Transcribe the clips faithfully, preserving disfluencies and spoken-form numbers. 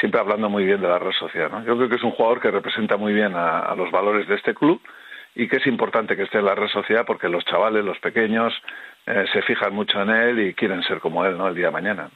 siempre hablando muy bien de la Real Sociedad, ¿no? Yo creo que es un jugador que representa muy bien a, a los valores de este club y que es importante que esté en la Real Sociedad porque los chavales, los pequeños, eh, se fijan mucho en él y quieren ser como él, ¿no? El día de mañana.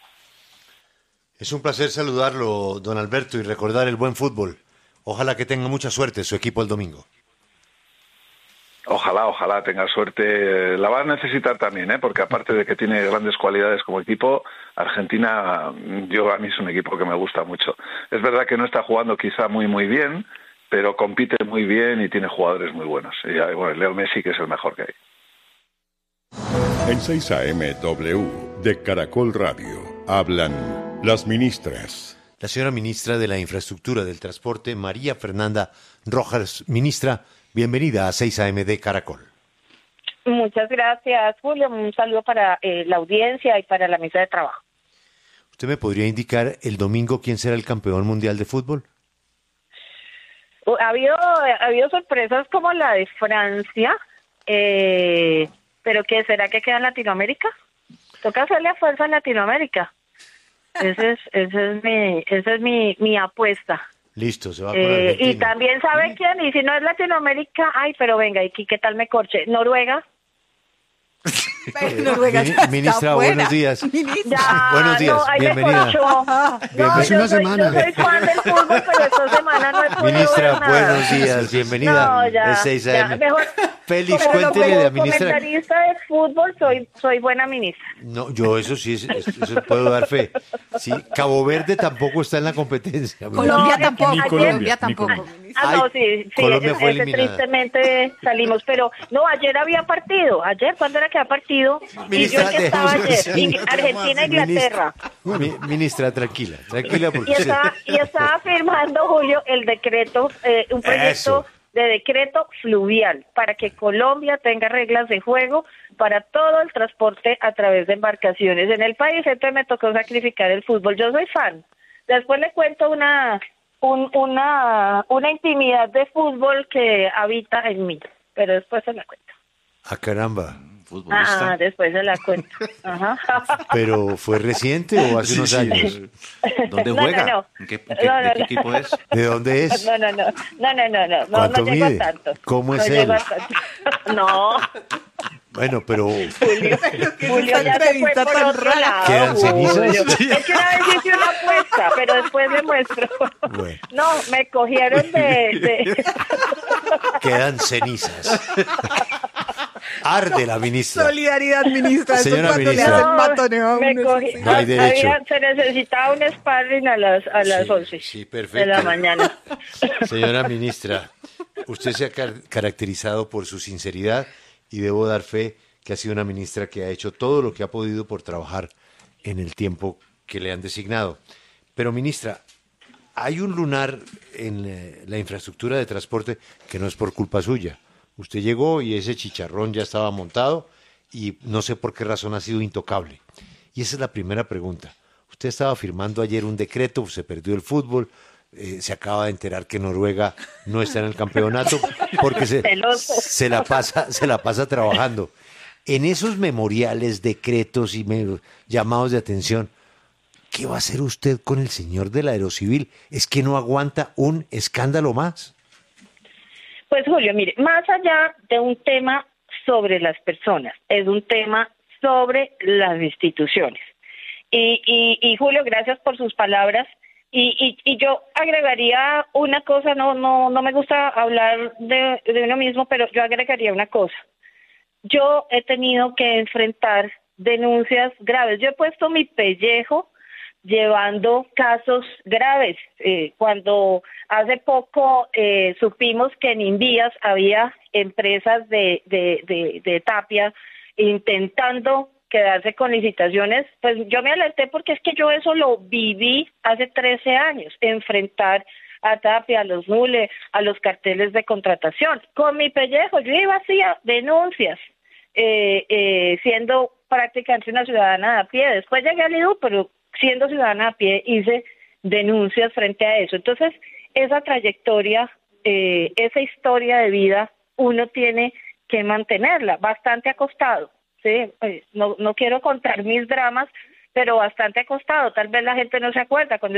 Es un placer saludarlo, don Alberto, y recordar el buen fútbol. Ojalá que tenga mucha suerte su equipo el domingo. Ojalá, ojalá tenga suerte. La va a necesitar también, ¿eh? Porque aparte de que tiene grandes cualidades como equipo, Argentina, yo a mí es un equipo que me gusta mucho. Es verdad que no está jugando quizá muy muy bien, pero compite muy bien y tiene jugadores muy buenos. Y bueno, Leo Messi, que es el mejor que hay. En seis A M W de Caracol Radio hablan las ministras. La señora ministra de la Infraestructura del Transporte, María Fernanda Rojas. Ministra, bienvenida a seis A M de Caracol. Muchas gracias, Julio. Un saludo para eh, la audiencia y para la mesa de trabajo. ¿Usted me podría indicar el domingo quién será el campeón mundial de fútbol? Ha habido, ha habido sorpresas como la de Francia, eh, pero ¿qué será que queda en Latinoamérica? Toca hacerle a fuerza en Latinoamérica. Ese es, ese es mi, esa es mi, mi apuesta. Listo, se va con Eh, Argentina. y también sabe quién, y si no es Latinoamérica, ay, pero venga, ¿y qué tal me corche? ¿Noruega? Eh, mini- ministra, buenos días. Ya, Buenos días, no, ahí me bienvenida. corchó. No, Bienvenida. yo soy, yo soy fan del fútbol, pero esta semana no he podido Ministra, ver nada. buenos días, bienvenida. No, ya, Es seis A ya, M. mejor, Félix, como cuéntele como de la ministra. comentarista de fútbol soy, soy buena ministra. No, yo eso sí, es- es- eso puedo dar fe. Sí, Cabo Verde tampoco está en la competencia. Colombia No, tampoco. ni Colombia, Colombia, tampoco. Ah, no, Ay, sí, sí, Colombia ese, fue ese eliminada. tristemente salimos, pero no, ayer había partido, ayer, ¿cuándo era que había partido? Ministra, y yo en que estaba dejemos ayer, así. y Argentina, Inglaterra. Mi- ministra, tranquila, tranquila porque Y usted- estaba, y estaba firmando, Julio, el decreto, eh, un proyecto Eso. de decreto fluvial para que Colombia tenga reglas de juego para todo el transporte a través de embarcaciones en el país. Entonces me tocó sacrificar el fútbol. Yo soy fan. Después le cuento una un, una una intimidad de fútbol que habita en mí, pero después se la cuento. Ah, caramba. Ah, después se la cuento. Ajá. ¿Pero fue reciente o hace unos años? ¿Dónde No, no, juega? no. ¿En qué, en qué- No, no, ¿De qué no. equipo es? ¿De dónde es? No, no, no, no, no, no, no, no, ¿Cuánto no llego mide? a tanto. ¿Cómo es no llego él? a tanto. No, Bueno, pero Julio, Julio ya se fue por otro lado. ¿Quedan cenizas? Julio. Es que una vez hice una apuesta, pero después le muestro. Bueno. No, me cogieron de... de... quedan cenizas. Arde la ministra. Solidaridad, ministra. Eso Señora cuando le ministra. hacen matoneo a me uno, cogí. eso sí. No hay derecho. Había- se necesitaba un sparring a las, a las Sí, once sí, de perfecto. la mañana. Señora ministra, usted se ha car- caracterizado por su sinceridad y debo dar fe que ha sido una ministra que ha hecho todo lo que ha podido por trabajar en el tiempo que le han designado. Pero, ministra, hay un lunar en eh, la infraestructura de transporte que no es por culpa suya. Usted llegó y ese chicharrón ya estaba montado y no sé por qué razón ha sido intocable. Y esa es la primera pregunta. Usted estaba firmando ayer un decreto, se perdió el fútbol, eh, se acaba de enterar que Noruega no está en el campeonato porque se, Celoso. se la pasa, se la pasa trabajando. En esos memoriales, decretos y me- llamados de atención, ¿qué va a hacer usted con el señor del Aerocivil? ¿Es que no aguanta un escándalo más? Pues Julio, mire, más allá de un tema sobre las personas, es un tema sobre las instituciones. Y, y, y Julio, gracias por sus palabras. Y, y, y yo agregaría una cosa, no no no me gusta hablar de, de uno mismo, pero yo agregaría una cosa. Yo he tenido que enfrentar denuncias graves. Yo he puesto mi pellejo llevando casos graves. Eh, cuando hace poco eh, supimos que en Invías había empresas de, de, de, de Tapia intentando quedarse con licitaciones, pues yo me alerté porque es que yo eso lo viví hace trece años, enfrentar a Tapia, a los Nule, a los carteles de contratación. Con mi pellejo, yo iba así a denuncias, eh, eh, siendo prácticamente una ciudadana a pie. Después llegué al I D U, pero siendo ciudadana a pie hice denuncias frente a eso. Entonces, esa trayectoria, eh, esa historia de vida, uno tiene que mantenerla, bastante acostado. Sí, pues, no, no quiero contar mis dramas, pero bastante acostado. Tal vez la gente no se acuerda. Cuando